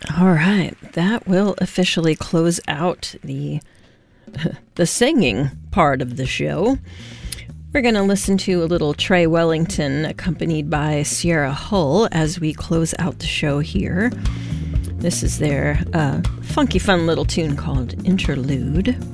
All right, that will officially close out the singing part of the show. We're going to listen to a little Trey Wellington accompanied by Sierra Hull as we close out the show here. This is their funky fun little tune called Interlude.